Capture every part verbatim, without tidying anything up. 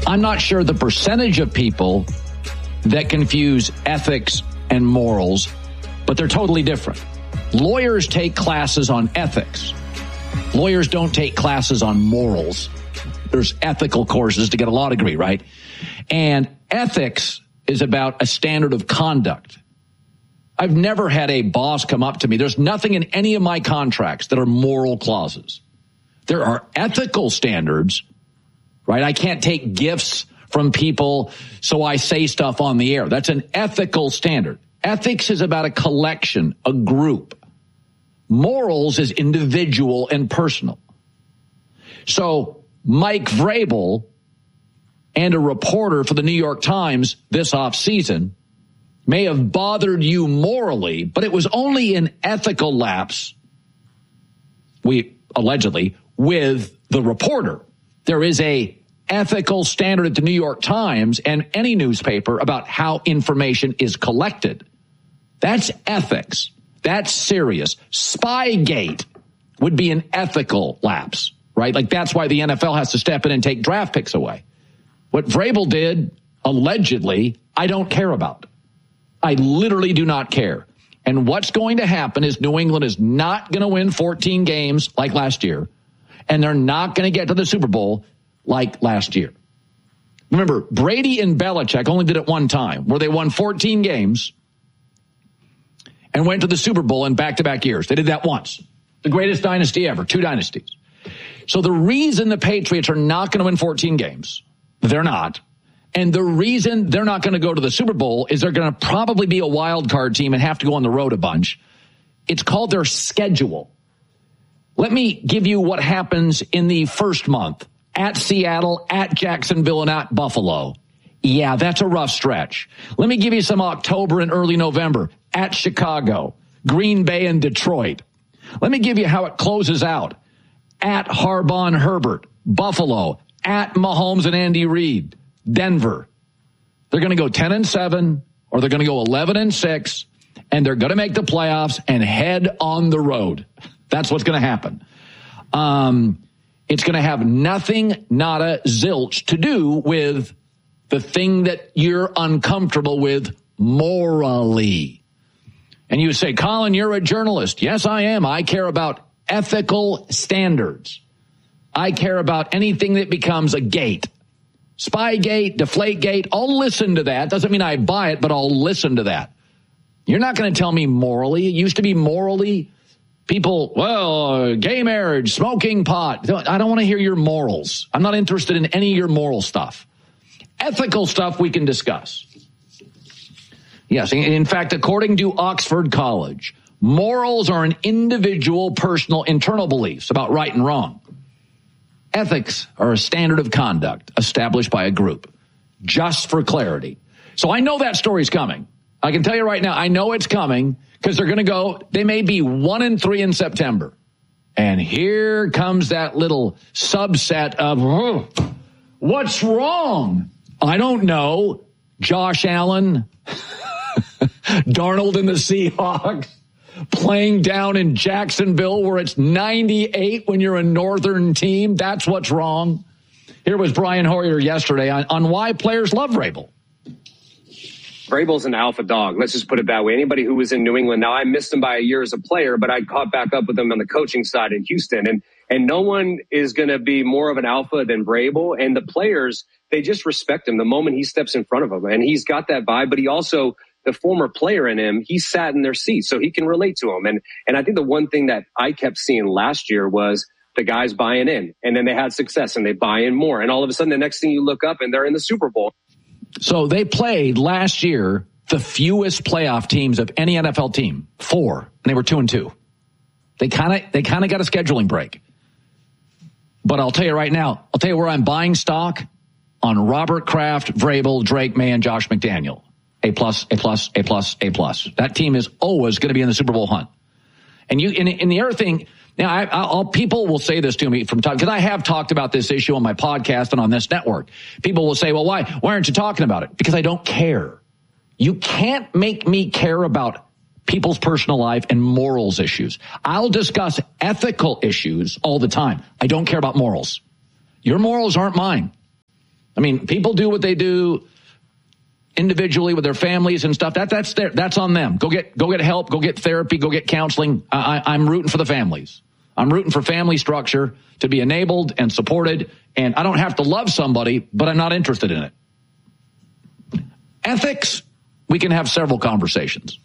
I'm not sure the percentage of people that confuse ethics and morals, but they're totally different. Lawyers take classes on ethics. Lawyers don't take classes on morals. There's ethical courses to get a law degree, right? And ethics is about a standard of conduct. I've never had a boss come up to me. There's nothing in any of my contracts that are moral clauses. There are ethical standards, right? I can't take gifts from people, so I say stuff on the air. That's an ethical standard. Ethics is about a collection, a group. Morals is individual and personal. So Mike Vrabel and a reporter for the New York Times this offseason may have bothered you morally, but it was only an ethical lapse, we allegedly, with the reporter. There is a ethical standard at the New York Times and any newspaper about how information is collected. That's ethics. That's serious. Spygate would be an ethical lapse, right? Like that's why the N F L has to step in and take draft picks away. What Vrabel did, allegedly, I don't care about. I literally do not care. And what's going to happen is New England is not going to win fourteen games like last year, and they're not going to get to the Super Bowl like last year. Remember, Brady and Belichick only did it one time, where they won fourteen games and went to the Super Bowl in back-to-back years. They did that once. The greatest dynasty ever, two dynasties. So the reason the Patriots are not going to win fourteen games, they're not, and the reason they're not going to go to the Super Bowl is they're going to probably be a wild card team and have to go on the road a bunch. It's called their schedule. Let me give you what happens in the first month. At Seattle, at Jacksonville, and at Buffalo. Yeah, that's a rough stretch. Let me give you some October and early November. At Chicago, Green Bay, and Detroit. Let me give you how it closes out. At Harbaugh and Herbert, Buffalo, at Mahomes and Andy Reid, Denver. They're going to go ten and seven, or they're going to go eleven and six, and they're going to make the playoffs and head on the road. That's what's going to happen. Um... It's going to have nothing, nada, zilch to do with the thing that you're uncomfortable with morally. And you say, Colin, you're a journalist. Yes, I am. I care about ethical standards. I care about anything that becomes a gate. Spygate, Deflategate, I'll listen to that. Doesn't mean I buy it, but I'll listen to that. You're not going to tell me morally. It used to be morally. People, well, gay marriage, smoking pot. I don't want to hear your morals. I'm not interested in any of your moral stuff. Ethical stuff we can discuss. Yes, in fact, according to Oxford College, morals are an individual, personal, internal beliefs about right and wrong. Ethics are a standard of conduct established by a group, just for clarity. So I know that story's coming. I can tell you right now, I know it's coming. Because they're going to go, they may be one and three in September. And here comes that little subset of, oh, what's wrong? I don't know. Josh Allen, Darnold and the Seahawks, playing down in Jacksonville where it's ninety-eight when you're a northern team. That's what's wrong. Here was Brian Hoyer yesterday on, on why players love Vrabel. Vrabel's an alpha dog. Let's just put it that way. Anybody who was in New England, now I missed him by a year as a player, but I caught back up with him on the coaching side in Houston. And and no one is going to be more of an alpha than Vrabel. And the players, they just respect him the moment he steps in front of them. And he's got that vibe, but he also, the former player in him, he sat in their seat, so he can relate to them. And and I think the one thing that I kept seeing last year was the guys buying in. And then they had success and they buy in more. And all of a sudden, the next thing you look up and they're in the Super Bowl. So they played last year the fewest playoff teams of any N F L team, four, and they were two and two. They kind of they kind of got a scheduling break. But I'll tell you right now, I'll tell you where I'm buying stock on Robert Kraft, Vrabel, Drake May, and Josh McDaniel. A plus, A plus, A plus, A plus. That team is always going to be in the Super Bowl hunt. And you, in, in the other thing, now I, I'll, people will say this to me from time, because I have talked about this issue on my podcast and on this network. People will say, well, why, why aren't you talking about it? Because I don't care. You can't make me care about people's personal life and morals issues. I'll discuss ethical issues all the time. I don't care about morals. Your morals aren't mine. I mean, people do what they do individually with their families and stuff. That that's their, that's on them. Go get go get help. Go get therapy. Go get counseling. I, I'm rooting for the families. I'm rooting for family structure to be enabled and supported. And I don't have to love somebody, but I'm not interested in it. Ethics, we can have several conversations.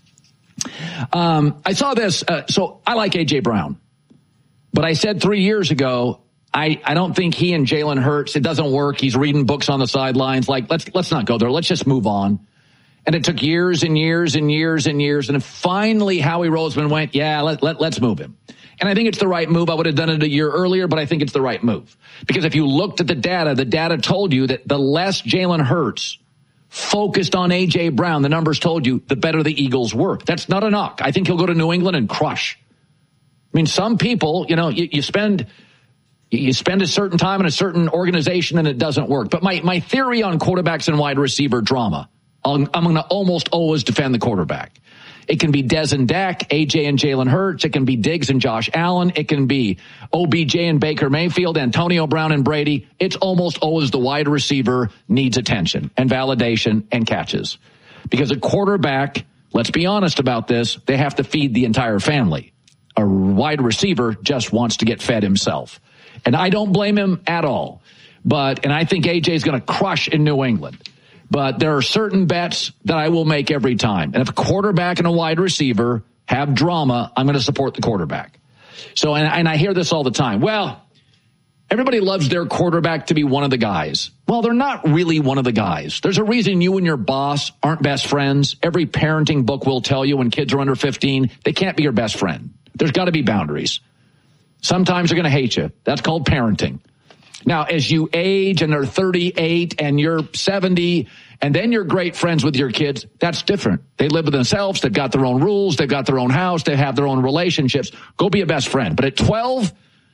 Um, I saw this. Uh, so I like A J. Brown, but I said three years ago, I, I don't think he and Jalen Hurts, it doesn't work. He's reading books on the sidelines. Like, let's, let's not go there. Let's just move on. And it took years and years and years and years. And finally, Howie Roseman went, yeah, let, let, let's move him. And I think it's the right move. I would have done it a year earlier, but I think it's the right move. Because if you looked at the data, the data told you that the less Jalen Hurts focused on A J. Brown, the numbers told you, the better the Eagles were. That's not a knock. I think he'll go to New England and crush. I mean, some people, you know, you, you spend... You spend a certain time in a certain organization and it doesn't work. But my, my theory on quarterbacks and wide receiver drama, I'm, I'm going to almost always defend the quarterback. It can be Dez and Dak, A J and Jalen Hurts. It can be Diggs and Josh Allen. It can be O B J and Baker Mayfield, Antonio Brown and Brady. It's almost always the wide receiver needs attention and validation and catches. Because a quarterback, let's be honest about this, they have to feed the entire family. A wide receiver just wants to get fed himself. And I don't blame him at all. But, and I think A J is going to crush in New England. But there are certain bets that I will make every time. And if a quarterback and a wide receiver have drama, I'm going to support the quarterback. So, and, and I hear this all the time. Well, everybody loves their quarterback to be one of the guys. Well, they're not really one of the guys. There's a reason you and your boss aren't best friends. Every parenting book will tell you when kids are under fifteen, they can't be your best friend. There's got to be boundaries. Sometimes they're going to hate you. That's called parenting. Now, as you age and they're thirty-eight and you're seventy and then you're great friends with your kids, that's different. They live with themselves. They've got their own rules. They've got their own house. They have their own relationships. Go be a best friend. But at twelve,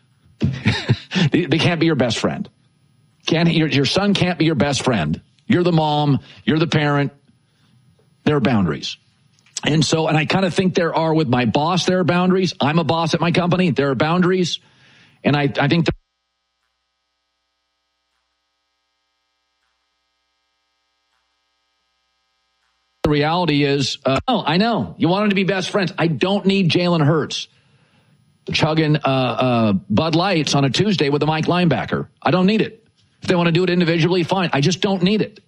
they, they can't be your best friend. Can't, your, your son can't be your best friend. You're the mom. You're the parent. There are boundaries. And so, and I kind of think there are with my boss, there are boundaries. I'm a boss at my company. There are boundaries. And I, I think the reality is, uh, oh, I know you want them to be best friends. I don't need Jalen Hurts chugging uh, uh, Bud Lights on a Tuesday with a Mike linebacker. I don't need it. If they want to do it individually, fine. I just don't need it.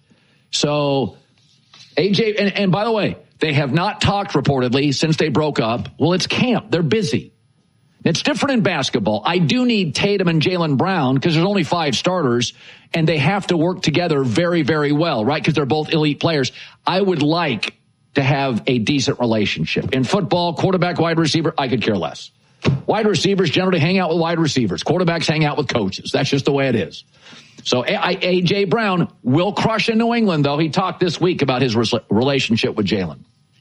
So A J, and, and by the way, they have not talked reportedly since they broke up. Well, it's camp. They're busy. It's different in basketball. I do need Tatum and Jaylen Brown because there's only five starters and they have to work together very, very well, right? Because they're both elite players. I would like to have a decent relationship. In football, quarterback, wide receiver, I could care less. Wide receivers generally hang out with wide receivers. Quarterbacks hang out with coaches. That's just the way it is. So A J. Brown will crush in New England, though. He talked this week about his relationship with Jalen.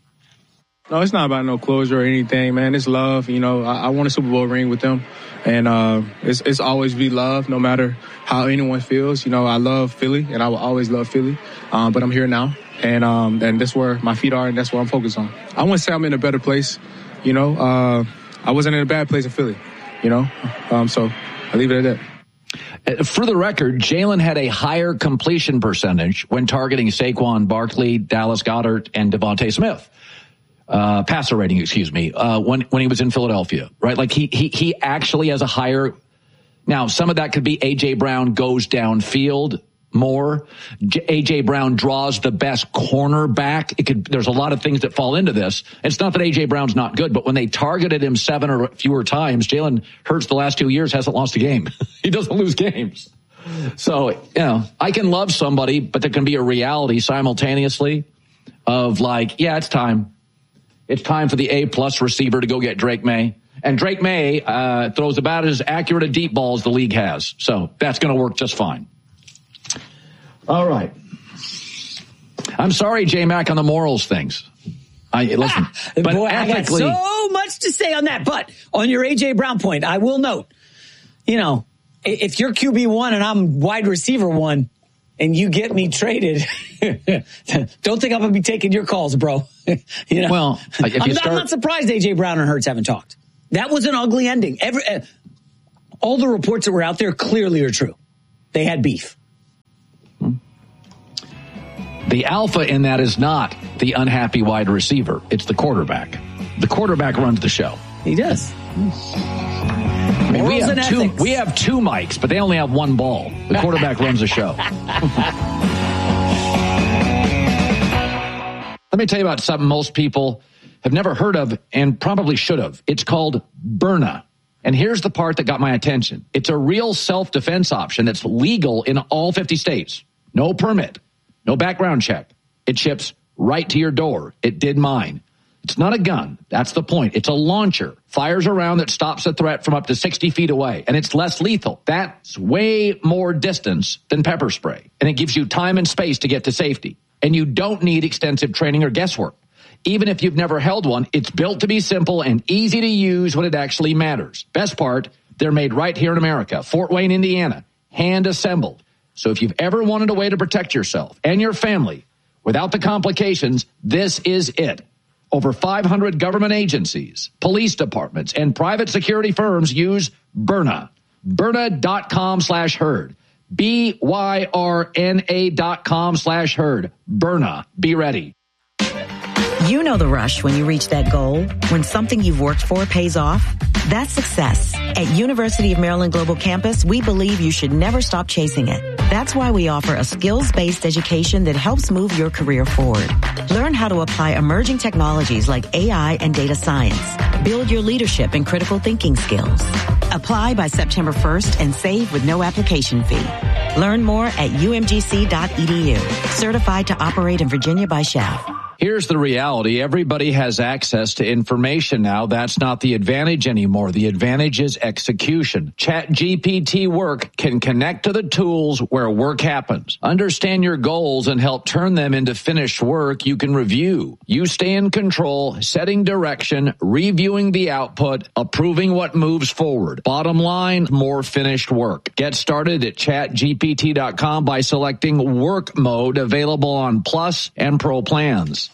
No, it's not about no closure or anything, man. It's love. You know, I, I won a Super Bowl ring with them, and uh, it's, it's always be love, no matter how anyone feels. You know, I love Philly, and I will always love Philly, um, but I'm here now, and um, and that's where my feet are, and that's what I'm focused on. I want to say I'm in a better place. You know, uh, I wasn't in a bad place in Philly, you know, um, so I leave it at that. For the record, Jalen had a higher completion percentage when targeting Saquon Barkley, Dallas Goedert, and Devontae Smith. Uh, passer rating, excuse me, uh, when, when he was in Philadelphia, right? Like he, he, he actually has a higher, now some of that could be A J. Brown goes downfield more. A J. Brown draws the best cornerback. It could, there's a lot of things that fall into this. It's not that A J. Brown's not good, but when they targeted him seven or fewer times, Jalen Hurts the last two years hasn't lost a game. He doesn't lose games. So, you know, I can love somebody, but there can be a reality simultaneously of like, yeah, it's time. It's time for the A-plus receiver to go get Drake May. And Drake May uh, throws about as accurate a deep ball as the league has. So that's going to work just fine. All right. I'm sorry, J-Mac, on the morals things. I Listen, ah, but boy, ethically, I got so much to say on that. But on your A J. Brown point, I will note, you know, if you're Q B one and I'm wide receiver one, and you get me traded, don't think I'm going to be taking your calls, bro. You know, well, if you I'm, start... not, I'm not surprised A J. Brown and Hurts haven't talked. That was an ugly ending. Every, uh, all the reports that were out there clearly are true. They had beef. The alpha in that is not the unhappy wide receiver. It's the quarterback. The quarterback runs the show. He does. I mean, we have two, we have two mics, but they only have one ball. The quarterback runs the show. Let me tell you about something most people have never heard of and probably should have. It's called Byrna. And here's the part that got my attention. It's a real self-defense option that's legal in all fifty states. No permit, no background check. It ships right to your door. It did mine. It's not a gun. That's the point. It's a launcher. Fires a round that stops a threat from up to sixty feet away. And it's less lethal. That's way more distance than pepper spray. And it gives you time and space to get to safety. And you don't need extensive training or guesswork. Even if you've never held one, it's built to be simple and easy to use when it actually matters. Best part, they're made right here in America, Fort Wayne, Indiana, hand assembled. So if you've ever wanted a way to protect yourself and your family without the complications, this is it. Over five hundred government agencies, police departments, and private security firms use Byrna. Byrna.com slash herd. B Y R N A dot com slash herd. Byrna. Be ready. You know the rush when you reach that goal, when something you've worked for pays off. That's success. At University of Maryland Global Campus, we believe you should never stop chasing it. That's why we offer a skills-based education that helps move your career forward. Learn how to apply emerging technologies like A I and data science. Build your leadership and critical thinking skills. Apply by September first and save with no application fee. Learn more at U M G C dot E D U. Certified to operate in Virginia by S H A V. Here's the reality. Everybody has access to information now. That's not the advantage anymore. The advantage is execution. ChatGPT Work can connect to the tools where work happens. Understand your goals and help turn them into finished work you can review. You stay in control, setting direction, reviewing the output, approving what moves forward. Bottom line, more finished work. Get started at chat G P T dot com by selecting Work Mode, available on Plus and Pro plans.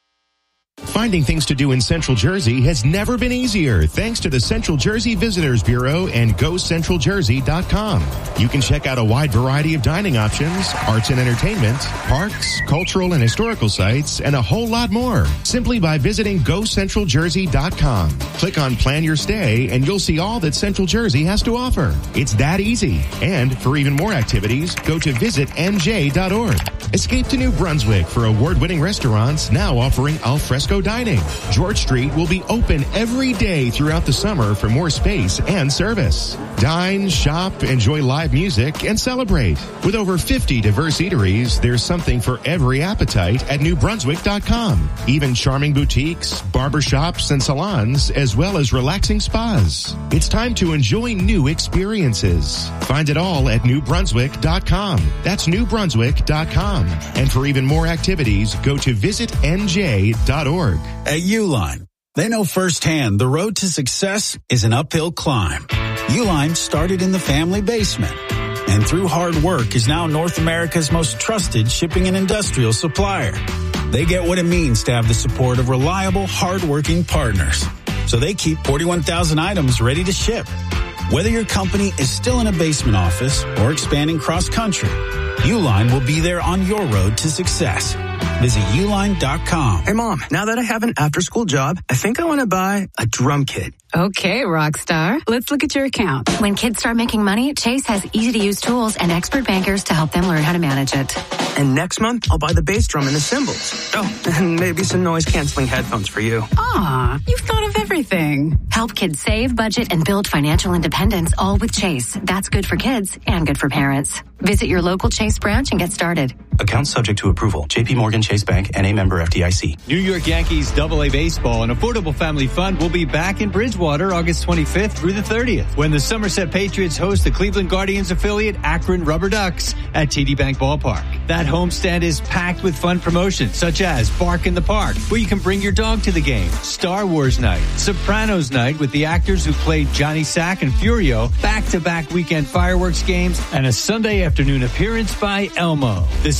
Finding things to do in Central Jersey has never been easier thanks to the Central Jersey Visitors Bureau and go central jersey dot com. You can check out a wide variety of dining options, arts and entertainment, parks, cultural and historical sites, and a whole lot more simply by visiting go central jersey dot com. Click on Plan Your Stay and you'll see all that Central Jersey has to offer. It's that easy. And for even more activities, go to visit N J dot org. Escape to New Brunswick for award-winning restaurants now offering al fresco dining. George Street will be open every day throughout the summer for more space and service. Dine, shop, enjoy live music, and celebrate. With over fifty diverse eateries, there's something for every appetite at new brunswick dot com. Even charming boutiques, barbershops, and salons, as well as relaxing spas. It's time to enjoy new experiences. Find it all at new brunswick dot com. That's new brunswick dot com. And for even more activities, go to visit N J dot org. At Uline, they know firsthand the road to success is an uphill climb. Uline started in the family basement and through hard work is now North America's most trusted shipping and industrial supplier. They get what it means to have the support of reliable, hardworking partners. So they keep forty-one thousand items ready to ship. Whether your company is still in a basement office or expanding cross-country, Uline will be there on your road to success. Visit uline dot com. Hey, Mom, now that I have an after-school job, I think I want to buy a drum kit. Okay, Rockstar. Let's look at your account. When kids start making money, Chase has easy-to-use tools and expert bankers to help them learn how to manage it. And next month, I'll buy the bass drum and the cymbals. Oh, and maybe some noise-canceling headphones for you. Aw, you've thought of everything. Help kids save, budget, and build financial independence, all with Chase. That's good for kids and good for parents. Visit your local Chase branch and get started. Account subject to approval. J P Morgan Chase Bank, N A member F D I C. New York Yankees Double A Baseball, an affordable family fund, will be back in Bridgewater August twenty-fifth through the thirtieth when the Somerset Patriots host the Cleveland Guardians affiliate Akron Rubber Ducks at T D Bank Ballpark. That homestand is packed with fun promotions such as Bark in the Park, where you can bring your dog to the game, Star Wars Night, Sopranos Night with the actors who played Johnny Sack and Furio, back-to-back weekend fireworks games, and a Sunday afternoon appearance by Elmo. The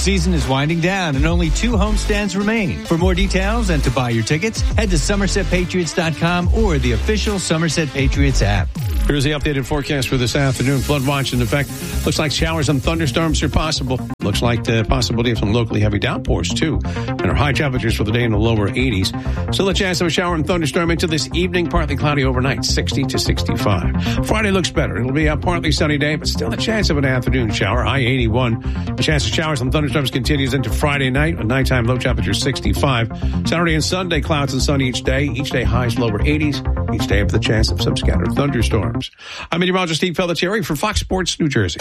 season is winding down and only two homestands remain. For more details and to buy your tickets, head to Somerset Patriots dot com or the official Somerset Patriots app. Here's the updated forecast for this afternoon. Flood watch in effect. Looks like showers and thunderstorms are possible. Looks like the possibility of some locally heavy downpours, too. And our high temperatures for the day in the lower eighties. Still a chance of a shower and thunderstorm into this evening. Partly cloudy overnight, sixty to sixty-five. Friday looks better. It'll be a partly sunny day, but still a chance of an afternoon shower. High eighty-one. The chance of showers and thunderstorms continues into Friday night. A nighttime low temperature sixty-five. Saturday and Sunday, clouds and sun each day. Each day highs lower eighties. Each day with the chance of some scattered thunderstorms. I'm meteorologist Steve Pelletieri for Fox Sports New Jersey.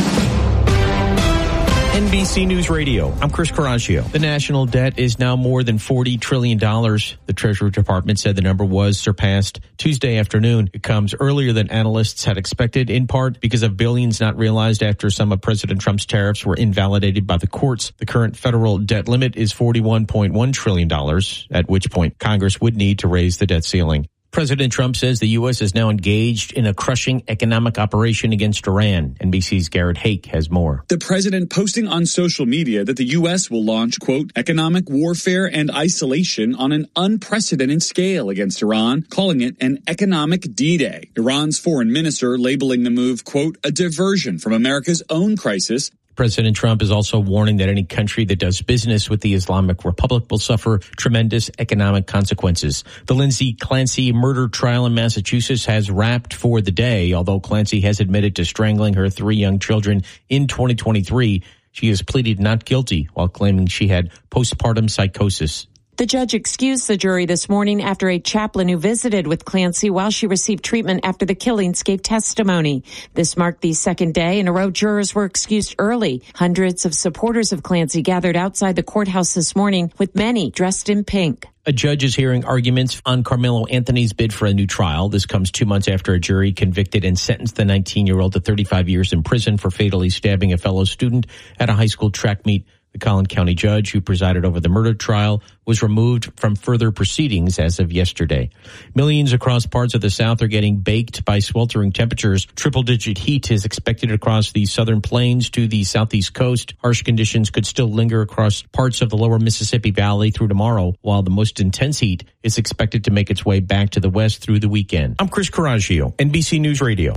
N B C News Radio. I'm Chris Coraggio. The national debt is now more than forty trillion dollars. The Treasury Department said the number was surpassed Tuesday afternoon. It comes earlier than analysts had expected, in part because of billions not realized after some of President Trump's tariffs were invalidated by the courts. The current federal debt limit is forty-one point one trillion dollars, at which point Congress would need to raise the debt ceiling. President Trump says the U S is now engaged in a crushing economic operation against Iran. N B C's Garrett Hake has more. The president posting on social media that the U S will launch, quote, economic warfare and isolation on an unprecedented scale against Iran, calling it an economic D-Day. Iran's foreign minister labeling the move, quote, a diversion from America's own crisis. President Trump is also warning that any country that does business with the Islamic Republic will suffer tremendous economic consequences. The Lindsay Clancy murder trial in Massachusetts has wrapped for the day. Although Clancy has admitted to strangling her three young children in twenty twenty-three, she has pleaded not guilty while claiming she had postpartum psychosis. The judge excused the jury this morning after a chaplain who visited with Clancy while she received treatment after the killings gave testimony. This marked the second day in a row jurors were excused early. Hundreds of supporters of Clancy gathered outside the courthouse this morning, with many dressed in pink. A judge is hearing arguments on Carmelo Anthony's bid for a new trial. This comes two months after a jury convicted and sentenced the nineteen-year-old to thirty-five years in prison for fatally stabbing a fellow student at a high school track meet. The Collin County judge who presided over the murder trial was removed from further proceedings as of yesterday. Millions across parts of the South are getting baked by sweltering temperatures. Triple-digit heat is expected across the southern plains to the southeast coast. Harsh conditions could still linger across parts of the lower Mississippi Valley through tomorrow, while the most intense heat is expected to make its way back to the west through the weekend. I'm Chris Coraggio, N B C News Radio.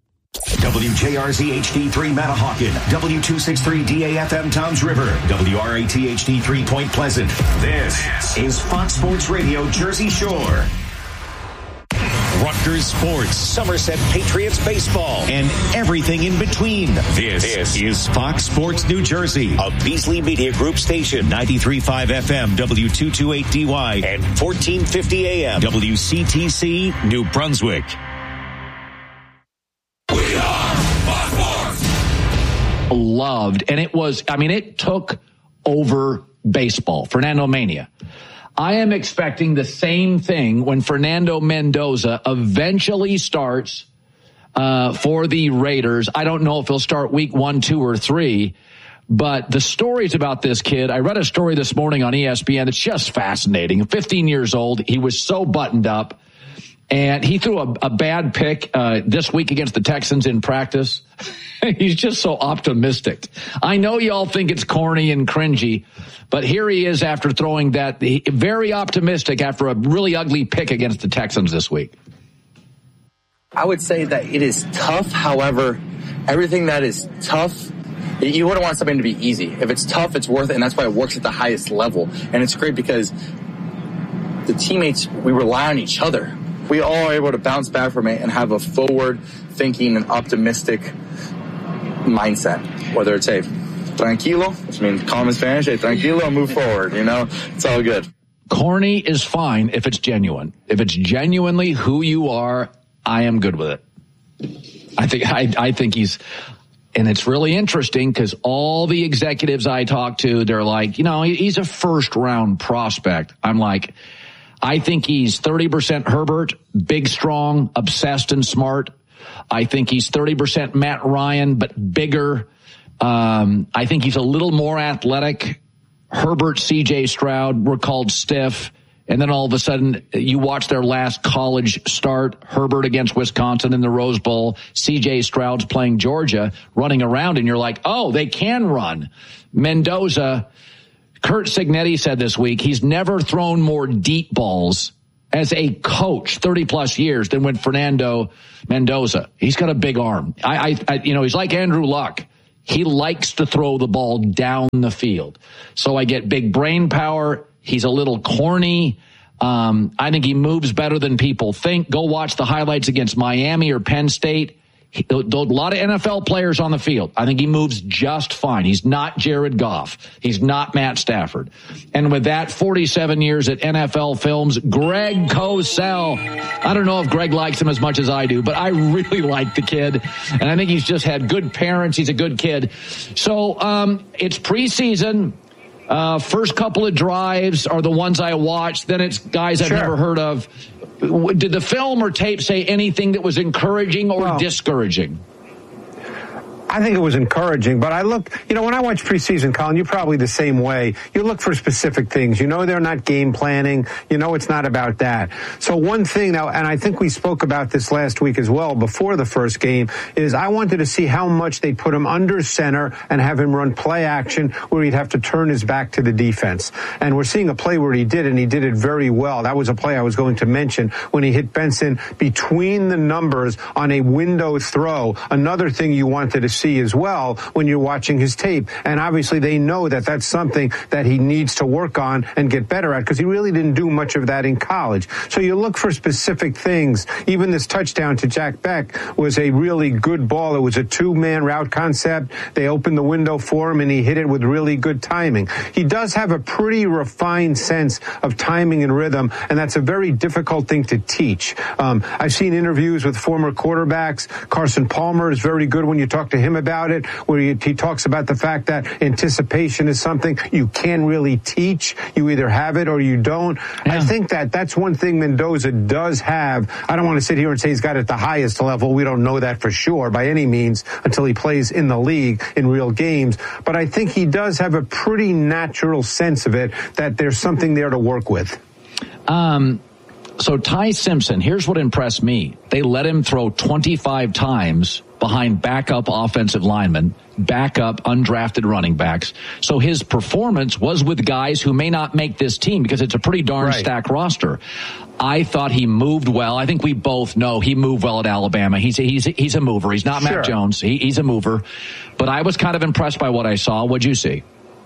W J R Z H D three Manahawkin, W two sixty-three D A F M Toms River, W R A T H D three Point Pleasant. This is Fox Sports Radio Jersey Shore. Rutgers Sports, Somerset Patriots baseball, and everything in between. This, this is Fox Sports New Jersey, a Beasley Media Group station, ninety-three point five F M, W two twenty-eight D Y, and fourteen fifty A M, W C T C, New Brunswick. Loved, and it was, I mean, it took over baseball. Fernando Mania. I am expecting the same thing when Fernando Mendoza eventually starts uh, for the Raiders. I don't know if he'll start week one, two, or three, but the stories about this kid, I read a story this morning on E S P N. It's just fascinating. fifteen years old. He was so buttoned up. And he threw a, a bad pick uh, this week against the Texans in practice. He's just so optimistic. I know y'all think it's corny and cringy, but here he is after throwing that, he, very optimistic after a really ugly pick against the Texans this week. I would say that it is tough. However, everything that is tough, you wouldn't want something to be easy. If it's tough, it's worth it, and that's why it works at the highest level. And it's great because the teammates, we rely on each other. We all are able to bounce back from it and have a forward-thinking and optimistic mindset, whether it's a tranquilo, which means calm in Spanish, a tranquilo, move forward, you know, it's all good. Corny is fine if it's genuine. If it's genuinely who you are, I am good with it. I think, I, I think he's, and it's really interesting because all the executives I talk to, they're like, you know, he's a first-round prospect. I'm like, I think he's thirty percent Herbert, big, strong, obsessed, and smart. I think he's thirty percent Matt Ryan, but bigger. Um, I think he's a little more athletic. Herbert, C J Stroud were called stiff, And then all of a sudden, you watch their last college start, Herbert against Wisconsin in the Rose Bowl, C J Stroud's playing Georgia, running around, and you're like, oh, they can run. Mendoza, Curt Cignetti said this week, he's never thrown more deep balls as a coach, thirty plus years, than with Fernando Mendoza. He's got a big arm. I, I, I you know, he's like Andrew Luck. He likes to throw the ball down the field. So I get big brain power. He's a little corny. Um, I think he moves better than people think. Go watch the highlights against Miami or Penn State. He, a lot of N F L players on the field. I think he moves just fine. He's not Jared Goff. He's not Matt Stafford. And with that, forty-seven years at N F L Films, Greg Cosell. I don't know if Greg likes him as much as I do, but I really like the kid. And I think he's just had good parents. He's a good kid. So um, it's preseason. Uh, first couple of drives are the ones I watched. Then it's guys I've sure. never heard of. Did the film or tape say anything that was encouraging or well, discouraging? I think it was encouraging, but I look, you know, when I watch preseason, Colin, you're probably the same way. You look for specific things. You know they're not game planning. You know it's not about that. So one thing now, and I think we spoke about this last week as well before the first game, is I wanted to see how much they put him under center and have him run play action where he'd have to turn his back to the defense. And we're seeing a play where he did, and he did it very well. That was a play I was going to mention when he hit Benson between the numbers on a window throw. Another thing you wanted to see see as well when you're watching his tape. And obviously they know that that's something that he needs to work on and get better at, because he really didn't do much of that in college. So you look for specific things. Even this touchdown to Jack Beck was a really good ball. It was a two-man route concept. They opened the window for him, and he hit it with really good timing. He does have a pretty refined sense of timing and rhythm, and that's a very difficult thing to teach. Um, I've seen interviews with former quarterbacks. Carson Palmer is very good when you talk to him about it, where he, he talks about the fact that anticipation is something you can't really teach. You either have it or you don't. Yeah. I think that that's one thing Mendoza does have. I don't want to sit here and say he's got it at the highest level. We don't know that for sure by any means until he plays in the league in real games. But I think he does have a pretty natural sense of it, that there's something there to work with. Um, so Ty Simpson, here's what impressed me. They let him throw twenty-five times behind backup offensive linemen, backup undrafted running backs. So his performance was with guys who may not make this team, because it's a pretty darn right. stacked roster. I thought he moved well. I think we both know he moved well at Alabama. He's a, he's a, he's a mover. He's not sure. Mac Jones. He, he's a mover. But I was kind of impressed by what I saw. What'd you see?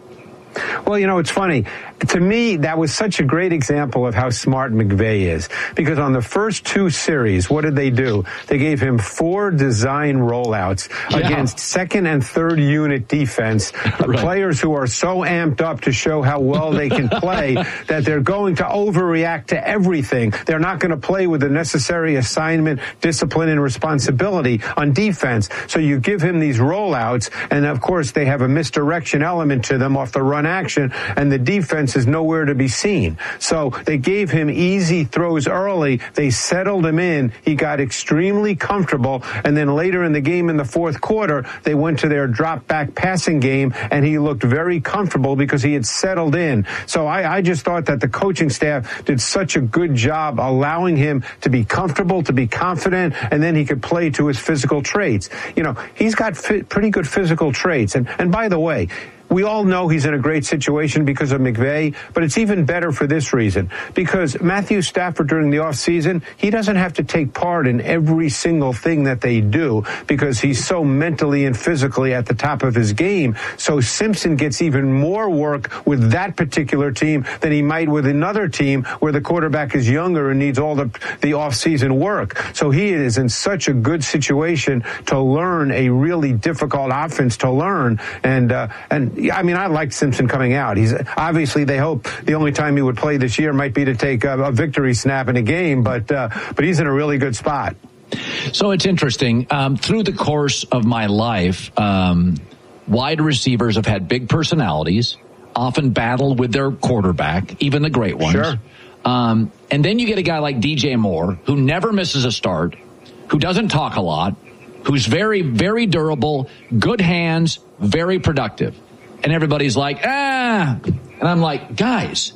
Well, you know, it's funny. To me, that was such a great example of how smart McVay is. Because on the first two series, what did they do? They gave him four design rollouts yeah. against second and third unit defense. Right. Players who are so amped up to show how well they can play that they're going to overreact to everything. They're not going to play with the necessary assignment, discipline, and responsibility on defense. So you give him these rollouts, and of course they have a misdirection element to them off the run action, and the defense is nowhere to be seen. So they gave him easy throws early. They settled him in. He got extremely comfortable. And then later in the game, in the fourth quarter, they went to their drop back passing game, and he looked very comfortable because he had settled in. So I, I just thought that the coaching staff did such a good job allowing him to be comfortable, to be confident, and then he could play to his physical traits. You know, he's got fi- pretty good physical traits. And, and by the way, we all know he's in a great situation because of McVay, but it's even better for this reason. Because Matthew Stafford during the offseason, he doesn't have to take part in every single thing that they do because he's so mentally and physically at the top of his game. So Simpson gets even more work with that particular team than he might with another team where the quarterback is younger and needs all the, the offseason work. So he is in such a good situation to learn a really difficult offense to learn. And, uh, and, I mean, I liked Simpson coming out. He's obviously, they hope the only time he would play this year might be to take a, a victory snap in a game, but uh, but he's in a really good spot. So it's interesting. Um, through the course of my life, um, wide receivers have had big personalities, often battle with their quarterback, even the great ones. Sure. Um, and then you get a guy like D J Moore, who never misses a start, who doesn't talk a lot, who's very, very durable, good hands, very productive. And everybody's like, ah. And I'm like, guys,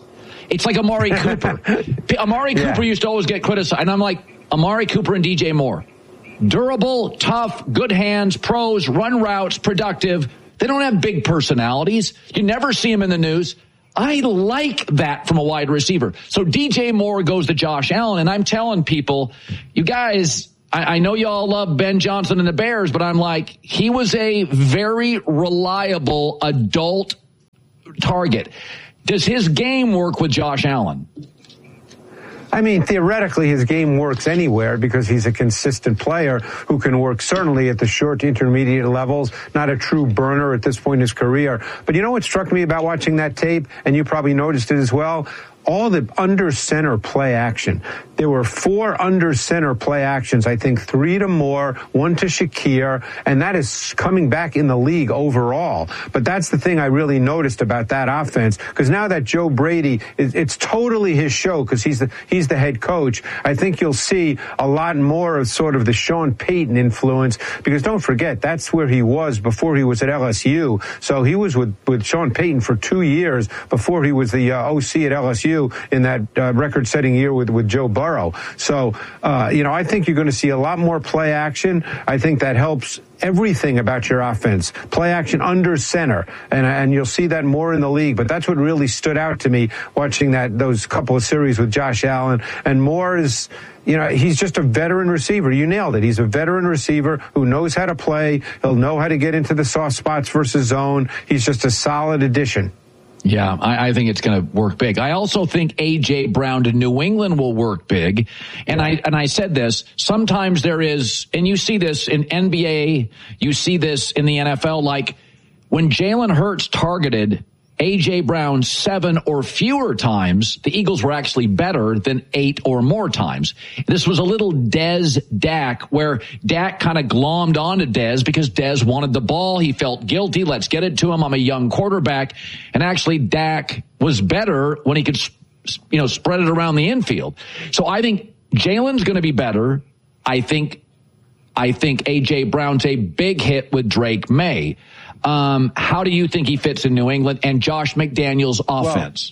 It's like Amari Cooper. Amari yeah. Cooper used to always get criticized. And I'm like, Amari Cooper and D J Moore. Durable, tough, good hands, pros, run routes, productive. They don't have big personalities. You never see them in the news. I like that from a wide receiver. So D J Moore goes to Josh Allen, and I'm telling people, you guys, I, I know y'all love Ben Johnson and the Bears, but I'm like, he was a very reliable adult target. Does his game work with Josh Allen? I mean, theoretically, his game works anywhere because he's a consistent player who can work certainly at the short to intermediate levels, not a true burner at this point in his career. But you know what struck me about watching that tape, and you probably noticed it as well? All the under center play action. There were four under center play actions, I think three to Moore, one to Shakir, and that is coming back in the league overall. But that's the thing I really noticed about that offense, because now that Joe Brady, it's totally his show because he's the, he's the head coach. I think you'll see a lot more of sort of the Sean Payton influence, because don't forget, that's where he was before he was at L S U. So he was with, with Sean Payton for two years before he was the uh, O C at L S U in that uh, record-setting year with, with Joe Burrow. So, uh, you know, I think you're going to see a lot more play action. I think that helps everything about your offense. Play action under center, and and you'll see that more in the league. But that's what really stood out to me watching that those couple of series with Josh Allen. And Moore is, you know, he's just a veteran receiver. You nailed it. He's a veteran receiver who knows how to play. He'll know how to get into the soft spots versus zone. He's just a solid addition. Yeah, I, I think it's going to work big. I also think A J. Brown to New England will work big. And I and I said this, sometimes there is, and you see this in N B A, you see this in the N F L, like when Jalen Hurts targeted A J. Brown seven or fewer times, the Eagles were actually better than eight or more times. This was a little Dez Dak, where Dak kind of glommed onto Dez because Dez wanted the ball. He felt guilty. Let's get it to him. I'm a young quarterback. And actually, Dak was better when he could, you know, spread it around the infield. So I think Jalen's going to be better. I think, I think A J. Brown's a big hit with Drake May. Um, how do you think he fits in New England and Josh McDaniels' offense? Well,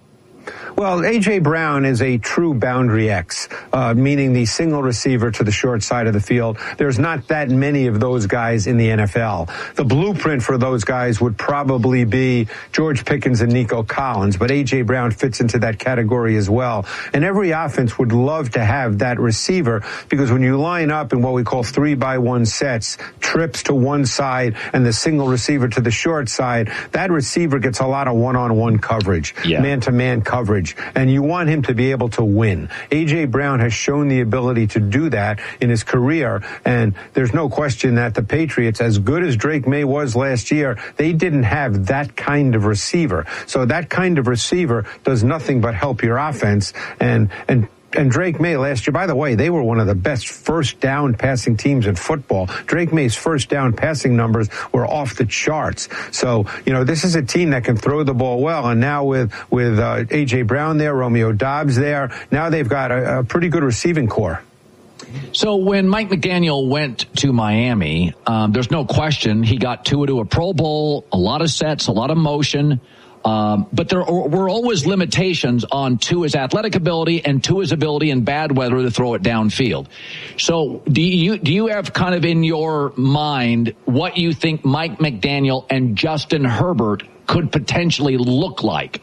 Well, A J. Brown is a true boundary X, uh, meaning the single receiver to the short side of the field. There's not that many of those guys in the N F L. The blueprint for those guys would probably be George Pickens and Nico Collins, but A J. Brown fits into that category as well. And every offense would love to have that receiver, because when you line up in what we call three by one sets, trips to one side and the single receiver to the short side, that receiver gets a lot of one-on-one coverage, yeah. man-to-man coverage. And you want him to be able to win. A J. Brown has shown the ability to do that in his career, and there's no question that the Patriots, as good as Drake May was last year, they didn't have that kind of receiver. So that kind of receiver does nothing but help your offense. And and And Drake May last year, by the way, they were one of the best first down passing teams in football. Drake May's first down passing numbers were off the charts. So, you know, this is a team that can throw the ball well. And now with, with uh, A J. Brown there, Romeo Doubs there, now they've got a, a pretty good receiving core. So when Mike McDaniel went to Miami, um, there's no question he got Tua to a Pro Bowl, a lot of sets, a lot of motion. Um, but there were always limitations on Tua's athletic ability and Tua's ability in bad weather to throw it downfield. So do you, do you have kind of in your mind what you think Mike McDaniel and Justin Herbert could potentially look like?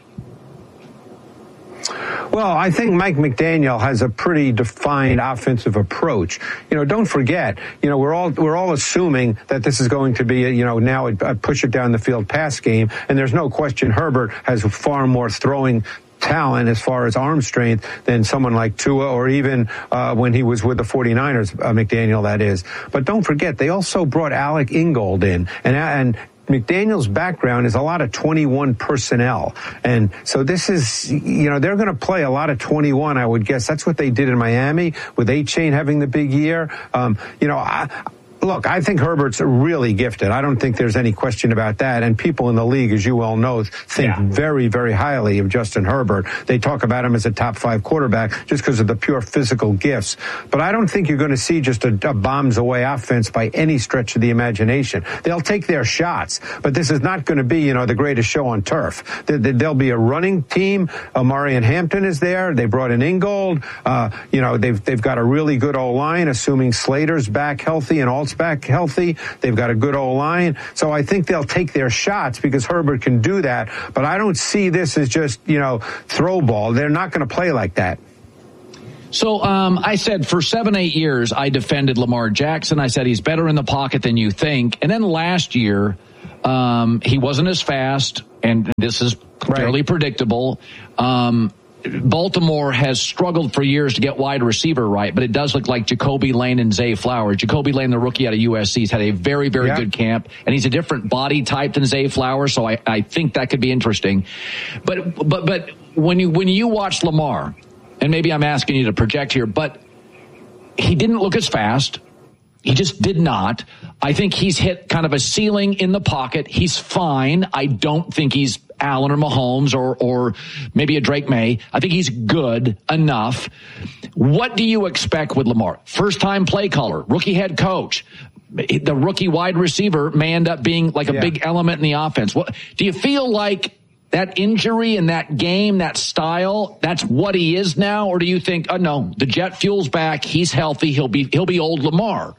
Well, I think Mike McDaniel has a pretty defined offensive approach. You know, don't forget, you know, we're all we're all assuming that this is going to be, a, you know, now a, a push it down the field pass game, and there's no question Herbert has far more throwing talent as far as arm strength than someone like Tua, or even uh, when he was with the forty-niners, uh, McDaniel, that is. But don't forget, they also brought Alec Ingold in, and and McDaniel's background is a lot of twenty-one personnel. And so this is, you know, they're going to play a lot of twenty-one, I would guess. That's what they did in Miami with A-Chain having the big year. Um, you know, I, look, I think Herbert's really gifted. I don't think there's any question about that. And people in the league, as you well know, think yeah. very, very highly of Justin Herbert. They talk about him as a top five quarterback just because of the pure physical gifts. But I don't think you're going to see just a, a bombs away offense by any stretch of the imagination. They'll take their shots, but this is not going to be, you know, the greatest show on turf. There'll be a running team. Omarion Hampton is there. They brought in Ingold. Uh, you know, they've they've got a really good O-line, assuming Slater's back healthy and Alt's back healthy. They've got a good O-line. So I think they'll take their shots because Herbert can do that. But I don't see this as just, you know, throw ball. They're not going to play like that. So um, I said for seven, eight years, I defended Lamar Jackson. I said he's better in the pocket than you think. And then last year, um, he wasn't as fast, and this is fairly right. predictable. Um Baltimore has struggled for years to get wide receiver right, but it does look like Jacoby Lane and Zay Flowers. Jacoby Lane, the rookie out of U S C, has had a very, very yeah. good camp, and he's a different body type than Zay Flowers, so I, I think that could be interesting. But but but when you when you watch Lamar, and maybe I'm asking you to project here, but he didn't look as fast. He just did not. I think he's hit kind of a ceiling in the pocket. He's fine. I don't think he's Allen or Mahomes or or maybe a Drake May. I think he's good enough. What do you expect with Lamar? First-time play caller, rookie head coach. The rookie wide receiver may end up being like a yeah. big element in the offense. What do you feel like that injury and that game, that style, that's what he is now? Or do you think, oh no, the jet fuel's back, he's healthy, he'll be he'll be old Lamar?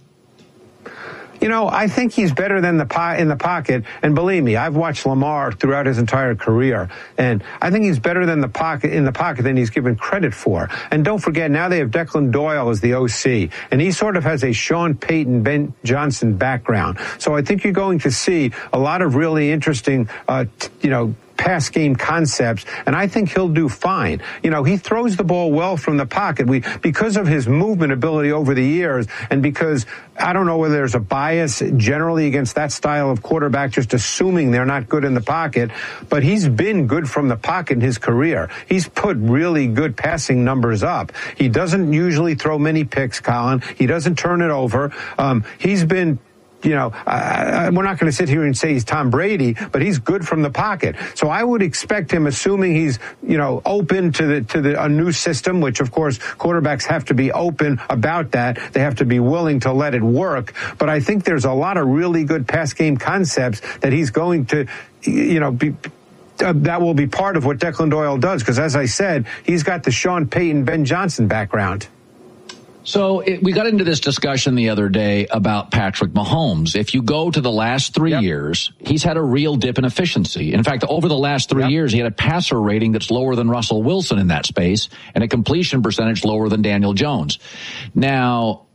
You know, I think he's better than the po- in the pocket. And believe me, I've watched Lamar throughout his entire career. And I think he's better than the pocket in the pocket than he's given credit for. And don't forget, now they have Declan Doyle as the O C. And he sort of has a Sean Payton, Ben Johnson background. So I think you're going to see a lot of really interesting, uh, t- you know, pass game concepts, and I think he'll do fine. You know, he throws the ball well from the pocket. We, because of his movement ability over the years, and because I don't know whether there's a bias generally against that style of quarterback, just assuming they're not good in the pocket, but he's been good from the pocket in his career. He's put really good passing numbers up. He doesn't usually throw many picks, Colin. He doesn't turn it over. Um, he's been You know, uh, we're not going to sit here and say he's Tom Brady, but he's good from the pocket. So I would expect him, assuming he's, you know, open to the to the a new system, which of course quarterbacks have to be open about that. They have to be willing to let it work. But I think there's a lot of really good pass game concepts that he's going to, you know, be. Uh, that will be part of what Declan Doyle does, because as I said, he's got the Sean Payton, Ben Johnson background. So it, we got into this discussion the other day about Patrick Mahomes. If you go to the last three yep. years, he's had a real dip in efficiency. In fact, over the last three yep. years, he had a passer rating that's lower than Russell Wilson in that space and a completion percentage lower than Daniel Jones. Now,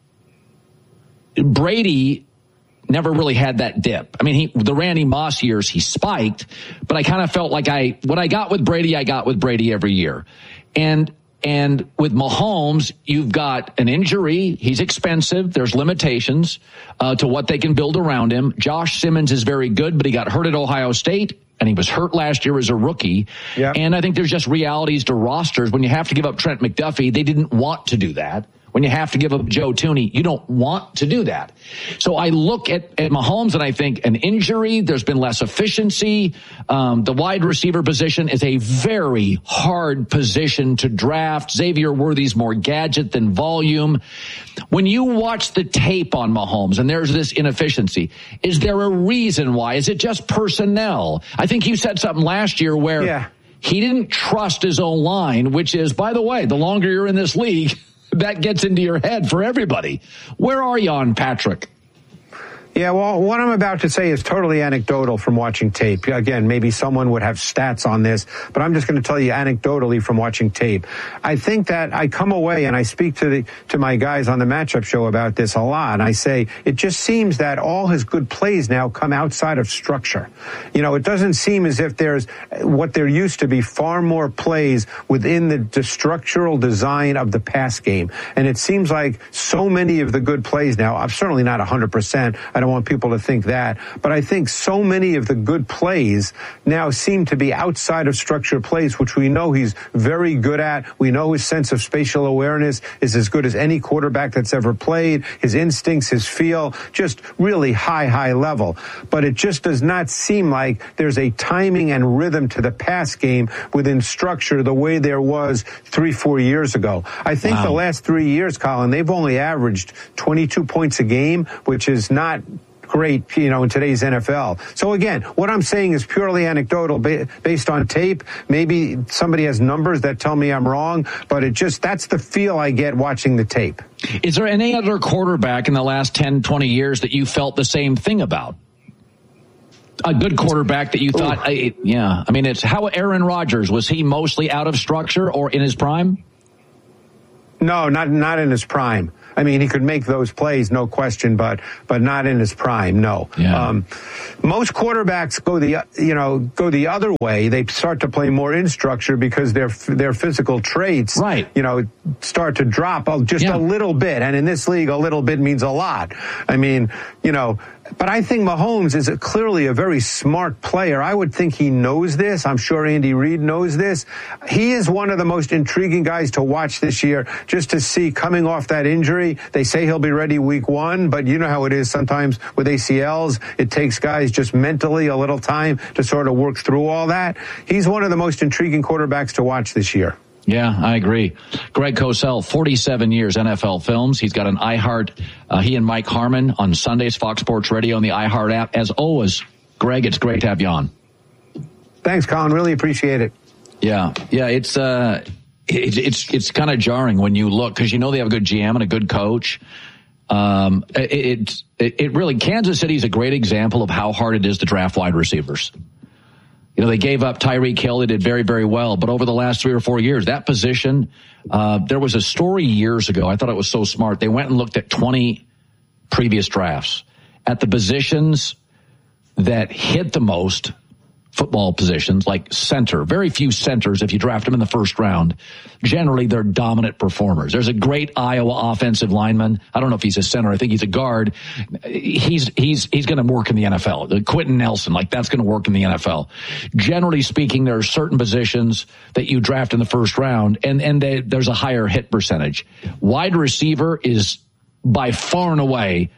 Brady never really had that dip. I mean, he, the Randy Moss years, he spiked, but I kind of felt like I, what I got with Brady, I got with Brady every year. And And with Mahomes, you've got an injury. He's expensive. There's limitations uh, to what they can build around him. Josh Simmons is very good, but he got hurt at Ohio State, and he was hurt last year as a rookie. Yep. And I think there's just realities to rosters. When you have to give up Trent McDuffie, they didn't want to do that. When you have to give up Joe Thuney, you don't want to do that. So I look at, at Mahomes and I think an injury, there's been less efficiency. Um, the wide receiver position is a very hard position to draft. Xavier Worthy's more gadget than volume. When you watch the tape on Mahomes and there's this inefficiency, is there a reason why? Is it just personnel? I think you said something last year where yeah. he didn't trust his own line, which is, by the way, the longer you're in this league, that gets into your head for everybody. Where are you on Patrick? Yeah, well, what I'm about to say is totally anecdotal from watching tape. Again, maybe someone would have stats on this, but I'm just going to tell you anecdotally from watching tape. I think that I come away and I speak to the to my guys on the matchup show about this a lot. And I say it just seems that all his good plays now come outside of structure. You know, it doesn't seem as if there's what there used to be far more plays within the, the structural design of the pass game. And it seems like so many of the good plays now, I'm certainly not one hundred percent. I don't don't want people to think that. But I think so many of the good plays now seem to be outside of structured plays, which we know he's very good at. We know his sense of spatial awareness is as good as any quarterback that's ever played. His instincts, his feel, just really high, high level. But it just does not seem like there's a timing and rhythm to the pass game within structure the way there was three, four years ago. I think wow. the last three years, Colin, they've only averaged twenty-two points a game, which is not great, you know, in today's N F L. So again, what I'm saying is purely anecdotal ba- based on tape. Maybe somebody has numbers that tell me I'm wrong, but it just, that's the feel I get watching the tape. Is there any other quarterback in the last ten, twenty years that you felt the same thing about? A good quarterback that you thought, I, yeah, I mean, it's how Aaron Rodgers, was he mostly out of structure or in his prime? No, not not in his prime. I mean, he could make those plays, no question, but but not in his prime. No. Yeah. Um, most quarterbacks go the you know go the other way. They start to play more in structure because their their physical traits, right. you know, start to drop just yeah. a little bit. And in this league, a little bit means a lot. I mean, you know. But I think Mahomes is a, clearly a very smart player. I would think he knows this. I'm sure Andy Reid knows this. He is one of the most intriguing guys to watch this year, just to see coming off that injury. They say he'll be ready week one, but you know how it is sometimes with A C Ls. It takes guys just mentally a little time to sort of work through all that. He's one of the most intriguing quarterbacks to watch this year. Yeah, I agree. Greg Cosell, forty-seven years N F L films. He's got an iHeart, uh, he and Mike Harmon on Sundays, Fox Sports Radio on the iHeart app. As always, Greg, it's great to have you on. Thanks, Colin. Really appreciate it. Yeah, yeah, it's uh, it, it's it's kind of jarring when you look, because you know they have a good G M and a good coach. Um, it, it it really, Kansas City is a great example of how hard it is to draft wide receivers. You know, they gave up Tyreek Hill. They did very, very well. But over the last three or four years, that position, uh, there was a story years ago. I thought it was so smart. They went and looked at twenty previous drafts at the positions that hit the most, football positions like center. Very few centers, if you draft them in the first round, generally they're dominant performers. There's a great Iowa offensive lineman. I don't know if he's a center. I think he's a guard. He's he's he's going to work in the N F L. Quentin Nelson, like that's going to work in the N F L. Generally speaking, there are certain positions that you draft in the first round, and and they, there's a higher hit percentage. Wide receiver is by far and away